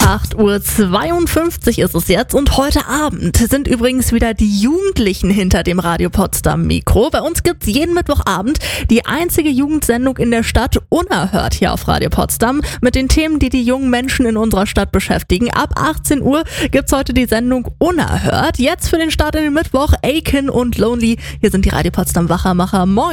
8:52 Uhr ist es jetzt und heute Abend sind übrigens wieder die Jugendlichen hinter dem Radio Potsdam Mikro. Bei uns gibt's jeden Mittwochabend die einzige Jugendsendung in der Stadt unerhört hier auf Radio Potsdam mit den Themen, die die jungen Menschen in unserer Stadt beschäftigen. Ab 18 Uhr gibt's heute die Sendung Unerhört. Jetzt für den Start in den Mittwoch Aiken und Lonely. Hier sind die Radio Potsdam Wachermacher. Moin!